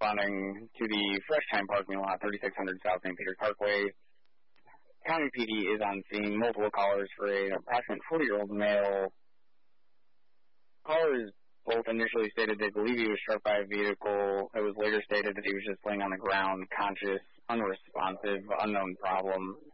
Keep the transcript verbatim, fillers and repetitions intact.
responding to the Fresh Time parking lot, thirty-six hundred South Saint Peter Parkway. County P D is on scene. Multiple callers for an approximate forty-year-old male. Callers both initially stated they believe he was struck by a vehicle. It was later stated that he was just laying on the ground, conscious, unresponsive, unknown problem.